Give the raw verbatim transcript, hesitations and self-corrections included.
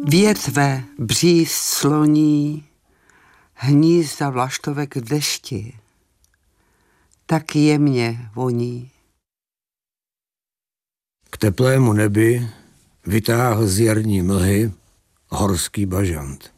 Větve bříz sloní, hnízda vlaštovek v dešti, tak jemně voní. K teplému nebi vytáhl z jarní mlhy horský bažant.